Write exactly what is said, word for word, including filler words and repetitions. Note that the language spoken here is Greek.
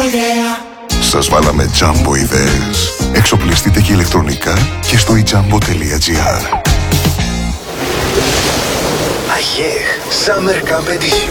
Σας βάλαμε Jumbo ιδέες. Εξοπλιστείτε και ηλεκτρονικά και στο e jumbo τελεία gr. Αγιέχ Summer Camp Edition.